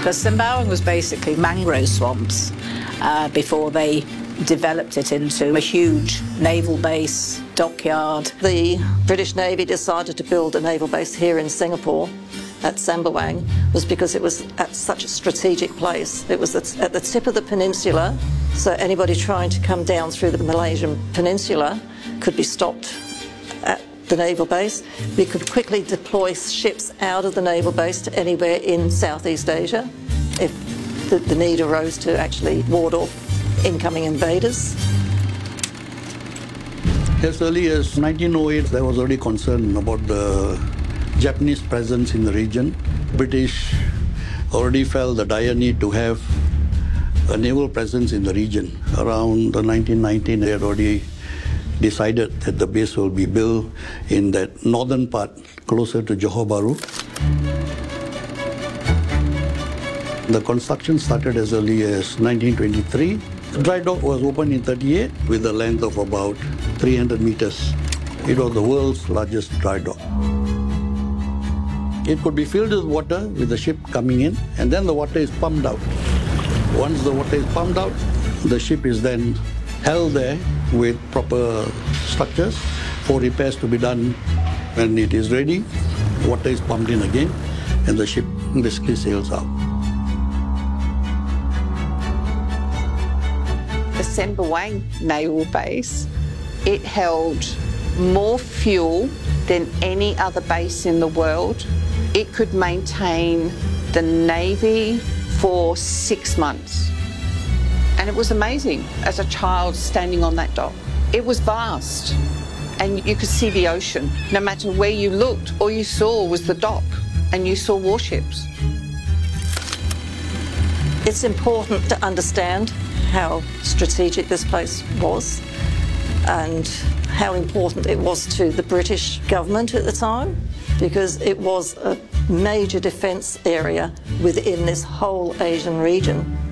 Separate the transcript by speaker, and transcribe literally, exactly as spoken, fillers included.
Speaker 1: Because Sembawang was basically mangrove swamps uh, before they developed it into a huge naval base, dockyard.
Speaker 2: The British Navy decided to build a naval base here in Singapore at Sembawang was because it was at such a strategic place. It was at the tip of the peninsula, so anybody trying to come down through the Malaysian peninsula could be stopped at the naval base. We could quickly deploy ships out of the naval base to anywhere in Southeast Asia if the, the need arose to actually ward off incoming invaders.
Speaker 3: As early as nineteen oh eight, there was already concern about the Japanese presence in the region. British already felt the dire need to have a naval presence in the region. Around the nineteen nineteen, they had already decided that the base will be built in that northern part, closer to Johor Bahru. The construction started as early as nineteen twenty-three. The dry dock was opened in thirty-eight with a length of about three hundred meters. It was the world's largest dry dock. It could be filled with water with the ship coming in, and then the water is pumped out. Once the water is pumped out, the ship is then held there with proper structures for repairs to be done. When it is ready, water is pumped in again, and the ship basically sails out.
Speaker 4: The Sembawang Naval Base, it held more fuel than any other base in the world. It could maintain the Navy for six months. And it was amazing as a child standing on that dock. It was vast and you could see the ocean. No matter where you looked, all you saw was the dock and you saw warships.
Speaker 2: It's important to understand how strategic this place was and how important it was to the British government at the time, because it was a major defence area within this whole Asian region.